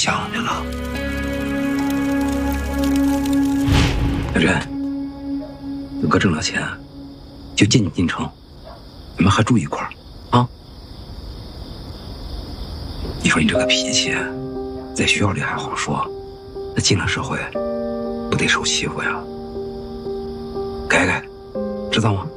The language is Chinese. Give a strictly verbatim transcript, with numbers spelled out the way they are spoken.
想你了。小珍，等哥挣了钱，就接你进城，你们还住一块儿啊？你说你这个脾气，在学校里还好说，那进了社会，不得受欺负呀？改改，知道吗？